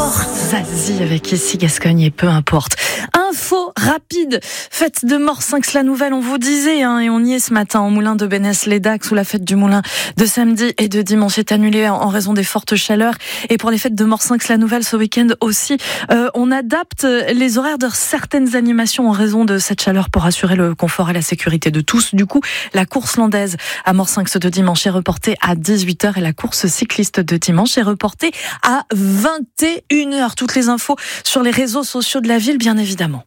Fortes Asie avec ici Gascogne et peu importe. Info rapide, fête de Morsinx-la-Nouvelle, on vous disait, et on y est ce matin au moulin de Bénesse-les-Dax où la fête du moulin de samedi et de dimanche est annulée en raison des fortes chaleurs. Et pour les fêtes de Morsinx-la-Nouvelle ce week-end aussi, on adapte les horaires de certaines animations en raison de cette chaleur pour assurer le confort et la sécurité de tous. Du coup, la course landaise à Morsinx de dimanche est reportée à 18h et la course cycliste de dimanche est reportée à 21h. Toutes les infos sur les réseaux sociaux de la ville, bien évidemment.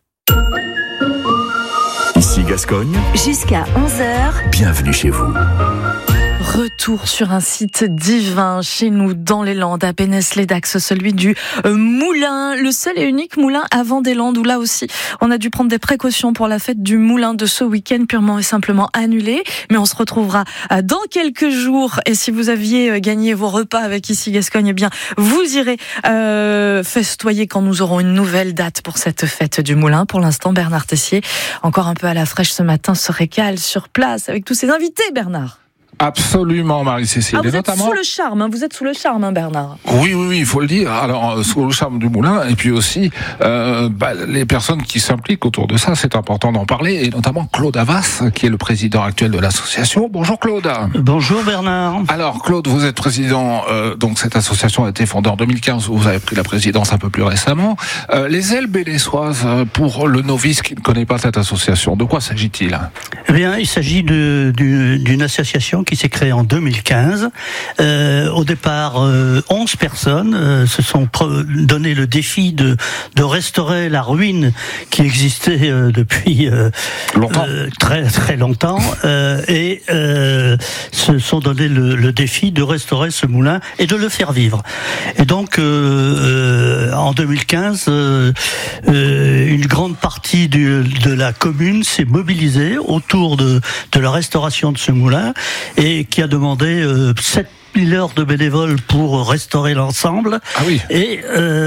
Ici Gascogne. Jusqu'à 11h. Bienvenue chez vous. Retour sur un site divin chez nous dans les Landes, à Bénesse-les-Dax, celui du moulin, le seul et unique moulin à Vendée-Landes, où là aussi on a dû prendre des précautions pour la fête du moulin de ce week-end, purement et simplement annulée. Mais on se retrouvera dans quelques jours, et si vous aviez gagné vos repas avec Ici Gascogne, eh bien vous irez festoyer quand nous aurons une nouvelle date pour cette fête du moulin. Pour l'instant, Bernard Tessier, encore un peu à la fraîche ce matin, se régale sur place avec tous ses invités. Bernard. Absolument, Marie-Cécile. Vous êtes sous le charme, Bernard. Oui, il faut le dire. Alors, sous le charme du moulin, et puis aussi les personnes qui s'impliquent autour de ça, c'est important d'en parler, et notamment Claude Havas, qui est le président actuel de l'association. Bonjour Claude. Bonjour Bernard. Alors Claude, vous êtes président, donc cette association a été fondée en 2015, vous avez pris la présidence un peu plus récemment. Les ailes bénessoises, pour le novice qui ne connaît pas cette association, de quoi s'agit-il ? Eh bien, il s'agit d'une association qui s'est créée en 2015. Au départ, 11 personnes se sont donné le défi de restaurer la ruine qui existait depuis très très longtemps et se sont donné le défi de restaurer ce moulin et de le faire vivre. Et donc, en 2015, une grande partie de la commune s'est mobilisée autour de la restauration de ce moulin et qui a demandé 7000 heures de bénévoles pour restaurer l'ensemble. Ah oui. Et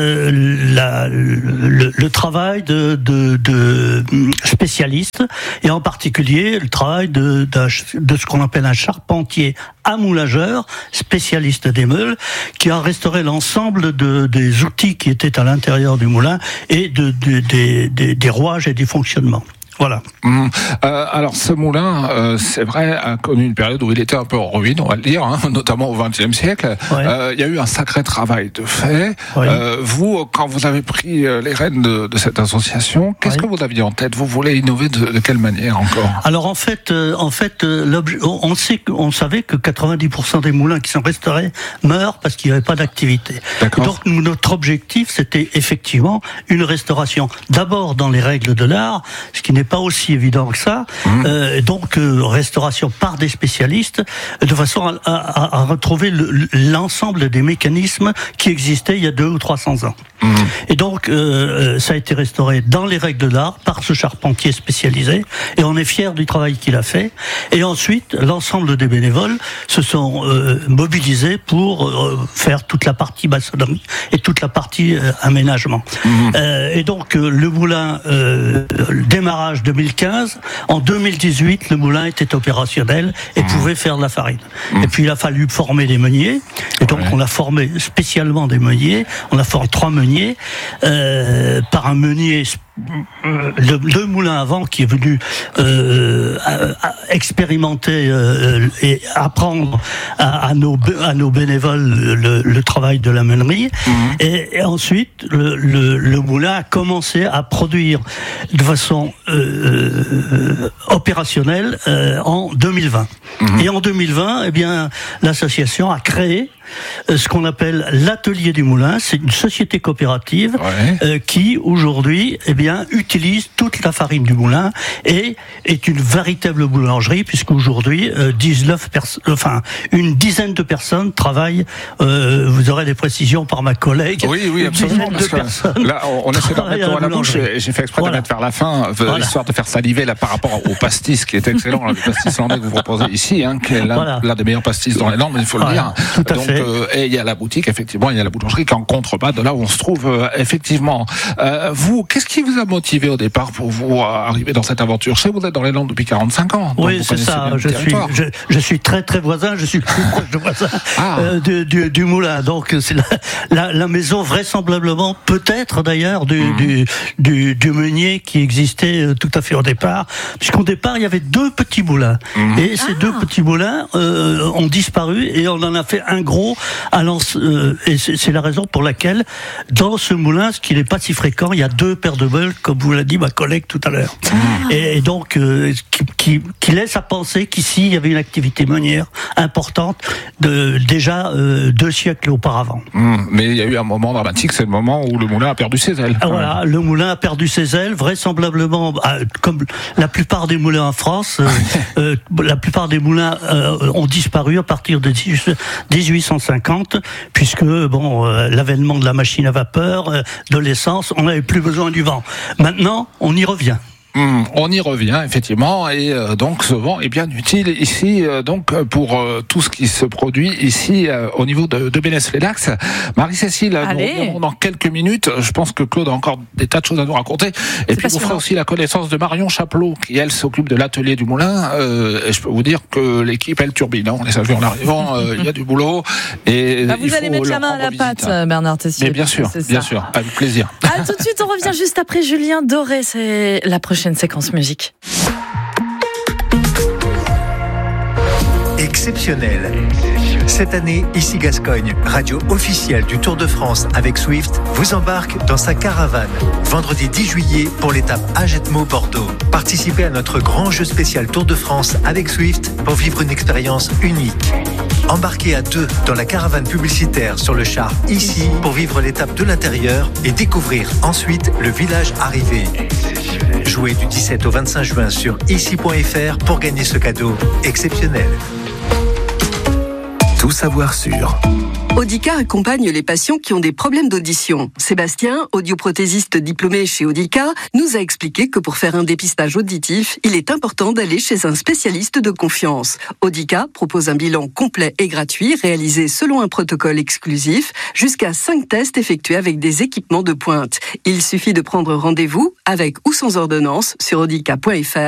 le travail de spécialistes, et en particulier le travail de ce qu'on appelle un charpentier amoulageur, spécialiste des meules, qui a restauré l'ensemble des outils qui étaient à l'intérieur du moulin et des rouages et du fonctionnement. Voilà. Alors ce moulin, c'est vrai, a connu une période où il était un peu en ruine, on va le dire, notamment au XXe siècle. Ouais. Il y a eu un sacré travail de fait. Ouais. Vous, quand vous avez pris les rênes de cette association, qu'est-ce que vous aviez en tête ? Vous voulez innover de quelle manière encore ? Alors en fait, on savait que 90% des moulins qui sont restaurés meurent parce qu'il n'y avait pas d'activité. D'accord. Donc notre objectif, c'était effectivement une restauration. D'abord dans les règles de l'art, ce qui n'est pas aussi évident que ça, donc restauration par des spécialistes, de façon à retrouver l'ensemble des mécanismes qui existaient il y a 200 ou 300 ans. Et donc ça a été restauré dans les règles d'art par ce charpentier spécialisé, et on est fiers du travail qu'il a fait. Et ensuite, l'ensemble des bénévoles se sont mobilisés pour faire toute la partie maçonnerie et toute la partie aménagement. Et donc le moulin, démarrage 2015, en 2018, le moulin était opérationnel et pouvait faire de la farine. Et puis il a fallu former des meuniers, et donc on a formé spécialement des meuniers. On a formé 3 meuniers par un meunier le moulin à vent qui est venu expérimenter et apprendre à nos bénévoles le travail de la meunerie. Et ensuite le moulin a commencé à produire de façon opérationnelle en 2020. Et en 2020, eh bien, l'association a créé ce qu'on appelle l'atelier du moulin. C'est une société coopérative qui aujourd'hui, eh bien, utilise toute la farine du moulin et est une véritable boulangerie, puisqu'aujourd'hui une dizaine de personnes travaillent. Vous aurez des précisions par ma collègue. Oui, absolument. Parce que là, on essaie d'en mettre à la bouche. Et j'ai fait exprès de mettre vers la fin, histoire de faire saliver là par rapport au pastis qui est excellent, le pastis landais que vous proposez ici, qui est l'un des meilleurs pastis dans les Landes, il faut le dire. Tout à fait. Et il y a la boutique, effectivement, il y a la boulangerie qui est en contrebas de là où on se trouve, effectivement. Vous, qu'est-ce qui vous vous a motivé au départ pour vous arriver dans cette aventure? Je sais, vous êtes dans les Landes depuis 45 ans. Oui, c'est ça. Je suis très très voisin. Je suis plus proche de voisin du moulin. Donc c'est la maison vraisemblablement, peut-être d'ailleurs du meunier qui existait tout à fait au départ. Puisqu'au départ il y avait 2 petits moulins et ces 2 petits moulins ont disparu et on en a fait un gros. Et c'est la raison pour laquelle dans ce moulin, ce qui n'est pas si fréquent, il y a 2 paires de meules, comme vous l'a dit ma collègue tout à l'heure. Et donc qui laisse à penser qu'ici il y avait une activité meunière importante déjà 2 siècles auparavant. Mais il y a eu un moment dramatique, c'est le moment où le moulin a perdu ses ailes. Voilà, le moulin a perdu ses ailes, vraisemblablement, comme la plupart des moulins en France, la plupart des moulins ont disparu à partir de 1850, puisque l'avènement de la machine à vapeur, de l'essence, on n'avait plus besoin du vent. Maintenant, on y revient. On y revient effectivement, et donc ce vent est bien utile ici donc pour tout ce qui se produit ici au niveau de Bénesse-les-Dax. Marie-Cécile, nous reviendrons dans quelques minutes. Je pense que Claude a encore des tas de choses à nous raconter. Et puis vous ferez aussi la connaissance de Marion Chapelot, qui elle s'occupe de l'atelier du moulin. Et je peux vous dire que l'équipe elle turbine. On les a vus en arrivant. Il y a du boulot. Et vous allez mettre la main à la pâte, Bernard Tessier. Mais bien sûr, avec plaisir. À tout de suite, on revient juste après Julien Doré. C'est la prochaine séquence musique. Exceptionnel. Cette année, Ici Gascogne, radio officielle du Tour de France avec Swift, vous embarque dans sa caravane. Vendredi 10 juillet pour l'étape Agetmo-Bordeaux. Participez à notre grand jeu spécial Tour de France avec Swift pour vivre une expérience unique. Embarquez à 2 dans la caravane publicitaire sur le char Ici pour vivre l'étape de l'intérieur et découvrir ensuite le village arrivé. Jouez du 17 au 25 juin sur ici.fr pour gagner ce cadeau exceptionnel. Tout savoir sur Audica accompagne les patients qui ont des problèmes d'audition. Sébastien, audioprothésiste diplômé chez Audica, nous a expliqué que pour faire un dépistage auditif, il est important d'aller chez un spécialiste de confiance. Audica propose un bilan complet et gratuit réalisé selon un protocole exclusif, jusqu'à 5 tests effectués avec des équipements de pointe. Il suffit de prendre rendez-vous avec ou sans ordonnance sur audica.fr